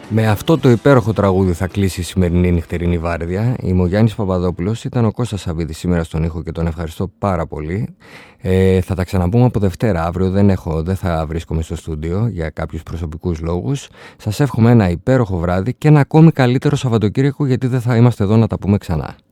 Με αυτό το υπέροχο τραγούδι θα κλείσει η σημερινή νυχτερινή βάρδια. Είμαι ο Γιάννης Παπαδόπουλος, ήταν ο Κώστας Σαββίδης σήμερα στον ήχο και τον ευχαριστώ πάρα πολύ. Θα τα ξαναπούμε από Δευτέρα. Αύριο δεν θα βρίσκομαι στο στούντιο για κάποιους προσωπικούς λόγους. Σας εύχομαι ένα υπέροχο βράδυ και ένα ακόμη καλύτερο Σαββατοκύριακο, γιατί δεν θα είμαστε εδώ να τα πούμε ξανά.